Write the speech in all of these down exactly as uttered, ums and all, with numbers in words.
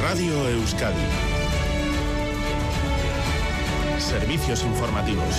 Radio Euskadi. Servicios informativos.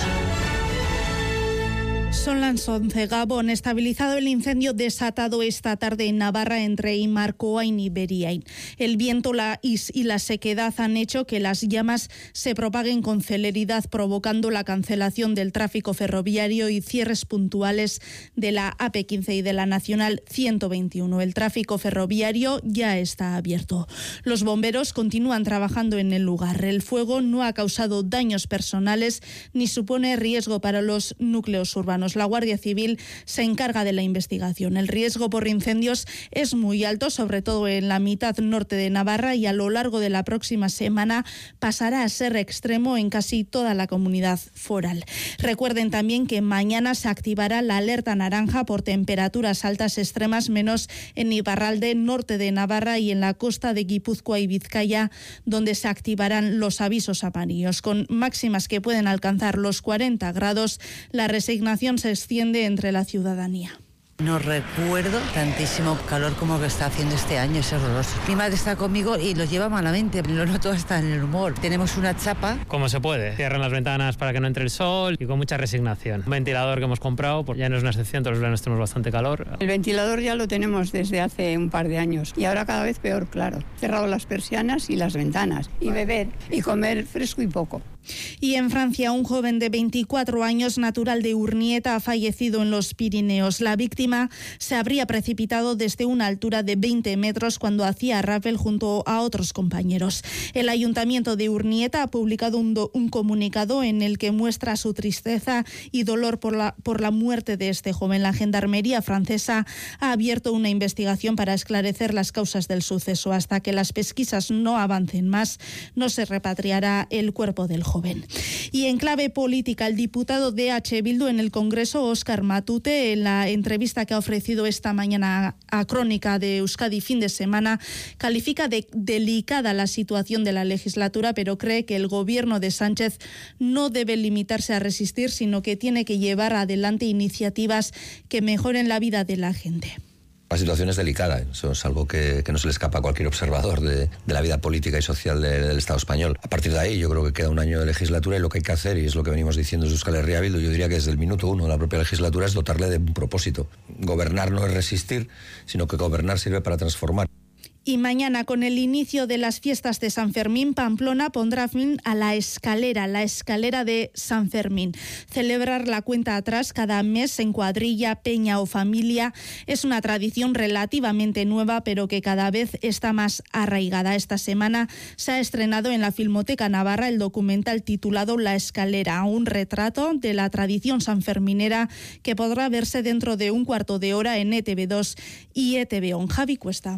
Son las once. Gabón, estabilizado el incendio desatado esta tarde en Navarra entre Imarcoain y Beriain. El viento la is y la sequedad han hecho que las llamas se propaguen con celeridad, provocando la cancelación del tráfico ferroviario y cierres puntuales de la A P quince y de la Nacional ciento veintiuno. El tráfico ferroviario ya está abierto. Los bomberos continúan trabajando en el lugar. El fuego no ha causado daños personales ni supone riesgo para los núcleos urbanos. La Guardia Civil se encarga de la investigación. El riesgo por incendios es muy alto, sobre todo en la mitad norte de Navarra, y a lo largo de la próxima semana pasará a ser extremo en casi toda la comunidad foral. Recuerden también que mañana se activará la alerta naranja por temperaturas altas extremas, menos en Iparralde, norte de Navarra, y en la costa de Guipúzcoa y Vizcaya, donde se activarán los avisos amarillos. Con máximas que pueden alcanzar los cuarenta grados, la resignación se extiende entre la ciudadanía. No recuerdo tantísimo calor como que está haciendo este año, es horroroso. Mi madre está conmigo y lo lleva malamente, lo noto hasta en el humor. Tenemos una chapa. Como se puede, cierran las ventanas para que no entre el sol y con mucha resignación. Un ventilador que hemos comprado, pues ya no es una excepción, todos los veranos tenemos bastante calor. El ventilador ya lo tenemos desde hace un par de años y ahora cada vez peor, claro. Cerrado las persianas y las ventanas, y beber y comer fresco y poco. Y en Francia, un joven de veinticuatro años, natural de Urnieta, ha fallecido en los Pirineos. La víctima se habría precipitado desde una altura de veinte metros cuando hacía rappel junto a otros compañeros. El Ayuntamiento de Urnieta ha publicado un, do, un comunicado en el que muestra su tristeza y dolor por la, por la muerte de este joven. La Gendarmería francesa ha abierto una investigación para esclarecer las causas del suceso. Hasta que las pesquisas no avancen más, no se repatriará el cuerpo del joven. Joven. Y en clave política, el diputado de H. Bildu en el Congreso, Óscar Matute, en la entrevista que ha ofrecido esta mañana a Crónica de Euskadi fin de semana, califica de delicada la situación de la legislatura, pero cree que el gobierno de Sánchez no debe limitarse a resistir, sino que tiene que llevar adelante iniciativas que mejoren la vida de la gente. La situación es delicada, eso es algo que, que no se le escapa a cualquier observador de, de la vida política y social de, del Estado español. A partir de ahí yo creo que queda un año de legislatura y lo que hay que hacer, y es lo que venimos diciendo desde Euskal Herria Bildu, yo diría que desde el minuto uno de la propia legislatura, es dotarle de un propósito. Gobernar no es resistir, sino que gobernar sirve para transformar. Y mañana, con el inicio de las fiestas de San Fermín, Pamplona pondrá fin a la escalera, la escalera de San Fermín. Celebrar la cuenta atrás cada mes en cuadrilla, peña o familia es una tradición relativamente nueva, pero que cada vez está más arraigada. Esta semana se ha estrenado en la Filmoteca Navarra el documental titulado La Escalera, un retrato de la tradición sanferminera que podrá verse dentro de un cuarto de hora en E T V dos y E T V uno. Javi Cuesta.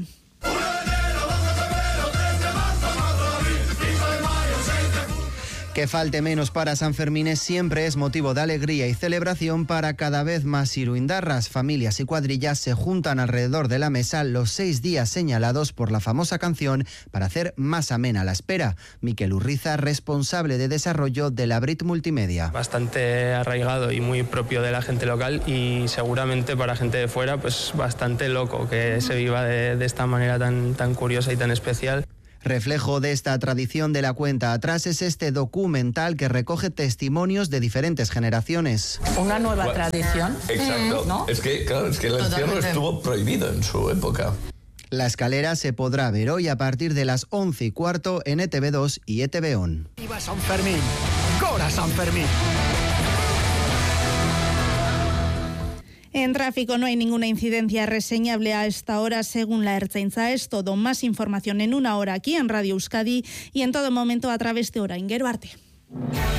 Que falte menos para San Fermín siempre es motivo de alegría y celebración para cada vez más iruindarras. Familias y cuadrillas se juntan alrededor de la mesa los seis días señalados por la famosa canción para hacer más amena la espera. Miquel Urriza, responsable de desarrollo de la Brit Multimedia. Bastante arraigado y muy propio de la gente local, y seguramente para gente de fuera pues bastante loco que se viva de, de esta manera tan, tan curiosa y tan especial. Reflejo de esta tradición de la cuenta atrás es este documental que recoge testimonios de diferentes generaciones. Una nueva bueno, tradición. Exacto. ¿No? Es que, claro, es que el encierro estuvo prohibido en su época. La escalera se podrá ver hoy a partir de las once y cuarto en E T V dos y E T V uno. ¡Viva San Fermín! ¡Cora San Fermín! En tráfico no hay ninguna incidencia reseñable a esta hora según la Ertzaintza. Es todo. Más información en una hora aquí en Radio Euskadi y en todo momento a través de Orain. Gero arte.